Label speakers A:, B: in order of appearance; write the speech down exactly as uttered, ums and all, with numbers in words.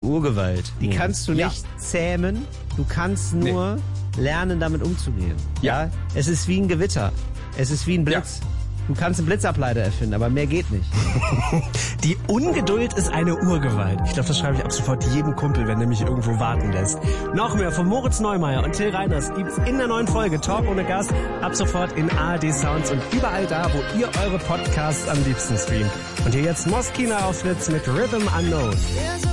A: Urgewalt. Die
B: Mhm.
A: kannst du
B: Ja.
A: nicht zähmen. Du kannst nur nee. lernen, damit umzugehen.
B: Ja.
A: ja. Es ist wie ein Gewitter. Es ist wie ein Blitz. Ja. Du kannst einen Blitzableiter erfinden, aber mehr geht nicht.
B: Die Ungeduld ist eine Urgewalt. Ich glaube, das schreibe ich ab sofort jedem Kumpel, wenn er mich irgendwo warten lässt. Noch mehr von Moritz Neumeier und Till Reiners gibt's in der neuen Folge Talk ohne Gast ab sofort in A R D Sounds und überall da, wo ihr eure Podcasts am liebsten streamt. Und hier jetzt Moskina auf Fritz mit Rhythm Unknown.